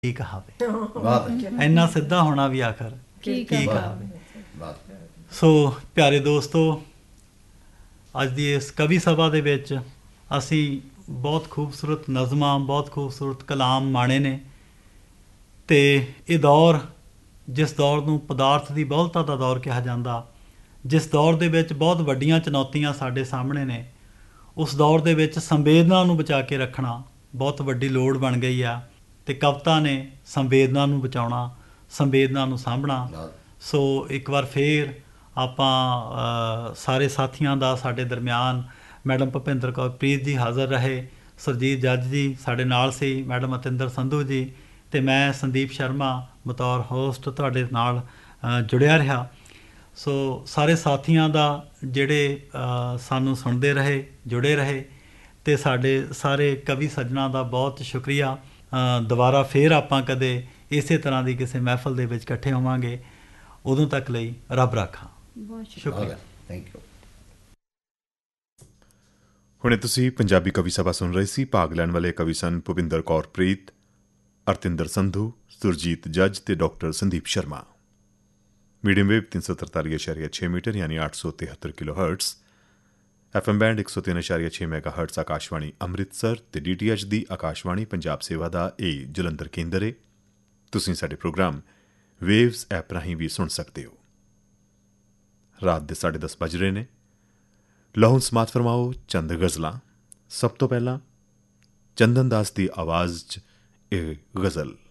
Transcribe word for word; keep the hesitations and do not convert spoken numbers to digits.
ਕੀ ਕਹਾਵੇ, ਇੰਨਾ ਸਿੱਧਾ ਹੋਣਾ ਵੀ ਆਖਰ ਕੀ ਕਹਾਵੇ। ਸੋ ਪਿਆਰੇ ਦੋਸਤੋ, ਅੱਜ ਦੀ ਇਸ ਕਵੀ ਸਭਾ ਦੇ ਵਿੱਚ ਅਸੀਂ ਬਹੁਤ ਖੂਬਸੂਰਤ ਨਜ਼ਮਾਂ, ਬਹੁਤ ਖੂਬਸੂਰਤ ਕਲਾਮ ਮਾਣੇ ਨੇ। ਅਤੇ ਇਹ ਦੌਰ, ਜਿਸ ਦੌਰ ਨੂੰ ਪਦਾਰਥ ਦੀ ਬਹੁਲਤਾ ਦਾ ਦੌਰ ਕਿਹਾ ਜਾਂਦਾ, ਜਿਸ ਦੌਰ ਦੇ ਵਿੱਚ ਬਹੁਤ ਵੱਡੀਆਂ ਚੁਣੌਤੀਆਂ ਸਾਡੇ ਸਾਹਮਣੇ ਨੇ, ਉਸ ਦੌਰ ਦੇ ਵਿੱਚ ਸੰਵੇਦਨਾ ਨੂੰ ਬਚਾ ਕੇ ਰੱਖਣਾ ਬਹੁਤ ਵੱਡੀ ਲੋੜ ਬਣ ਗਈ ਆ। ਅਤੇ ਕਵਿਤਾ ਨੇ ਸੰਵੇਦਨਾ ਨੂੰ ਬਚਾਉਣਾ, ਸੰਵੇਦਨਾ ਨੂੰ ਸਾਂਭਣਾ। ਸੋ ਇੱਕ ਵਾਰ ਫੇਰ ਆਪਾਂ ਸਾਰੇ ਸਾਥੀਆਂ ਦਾ ਸਾਡੇ ਦਰਮਿਆਨ ਮੈਡਮ ਭੁਪਿੰਦਰ ਕੌਰ ਪ੍ਰੀਤ ਜੀ ਹਾਜ਼ਰ ਰਹੇ, ਸੁਰਜੀਤ ਜੱਜ ਜੀ ਸਾਡੇ ਨਾਲ ਸੀ, ਮੈਡਮ ਅਤਿੰਦਰ ਸੰਧੂ ਜੀ, ਅਤੇ ਮੈਂ ਸੰਦੀਪ ਸ਼ਰਮਾ ਬਤੌਰ ਹੋਸਟ ਤੁਹਾਡੇ ਨਾਲ ਜੁੜਿਆ ਰਿਹਾ। ਸੋ ਸਾਰੇ ਸਾਥੀਆਂ ਦਾ ਜਿਹੜੇ ਸਾਨੂੰ ਸੁਣਦੇ ਰਹੇ, ਜੁੜੇ ਰਹੇ, ਅਤੇ ਸਾਡੇ ਸਾਰੇ ਕਵੀ ਸੱਜਣਾਂ ਦਾ ਬਹੁਤ ਸ਼ੁਕਰੀਆ। ਦੁਬਾਰਾ ਫੇਰ ਆਪਾਂ ਕਦੇ ਇਸੇ ਤਰ੍ਹਾਂ ਦੀ ਕਿਸੇ ਮਹਿਫਲ ਦੇ ਵਿੱਚ ਇਕੱਠੇ ਹੋਵਾਂਗੇ। ਉਦੋਂ ਤੱਕ ਲਈ ਰੱਬ ਰਾਖਾ। ਸ਼ੁਕਰੀਆ। Thank you. ਹੁਣੇ ਤੁਸੀਂ ਪੰਜਾਬੀ ਕਵੀ ਸਭਾ ਸੁਣ ਰਹੇ ਸੀ। ਭਾਗ ਲੈਣ ਵਾਲੇ ਕਵੀ ਸਨ ਭੁਪਿੰਦਰ ਕੌਰ ਪ੍ਰੀਤ, ਅਰਤਿੰਦਰ ਸੰਧੂ, ਸੁਰਜੀਤ ਜੱਜ ਅਤੇ doctor Sandeep Sharma. Medium wave ਤਿੰਨ ਸੌ ਤਰਤਾਲੀ ਇਸ਼ਾਰੀਆ ਛੇ ਮੀਟਰ ਯਾਨੀ ਅੱਠ ਸੌ ਤਿਹੱਤਰ kilo hurts, F M band ਇੱਕ ਸੌ ਤਿੰਨ ਇਸ਼ਾਰੀਆ ਛੇ ਮੈਗਾ ਹਰਟਸ ਆਕਾਸ਼ਵਾਣੀ ਅੰਮ੍ਰਿਤਸਰ ਅਤੇ ਡੀ ਟੀ ਐਚ ਦੀ ਆਕਾਸ਼ਵਾਣੀ ਪੰਜਾਬ ਸੇਵਾ ਦਾ ਇਹ ਜਲੰਧਰ ਕੇਂਦਰ ਹੈ। ਤੁਸੀਂ ਸਾਡੇ ਪ੍ਰੋਗਰਾਮ ਵੇਵਜ਼ ਐਪ ਰਾਹੀਂ ਵੀ ਸੁਣ ਸਕਦੇ ਹੋ। ਰਾਤ ਦੇ ਸਾਢੇ ਦਸ ਵੱਜ ਰਹੇ ਨੇ। ਲਹੂ ਸਮਾਤ ਫਰਮਾਓ ਚੰਦ ਗਜ਼ਲਾਂ। ਸਭ ਤੋਂ ਪਹਿਲਾਂ ਚੰਦਨ ਦਾਸ ਦੀ ਆਵਾਜ਼ 'ਚ ਇਹ ਗਜ਼ਲ।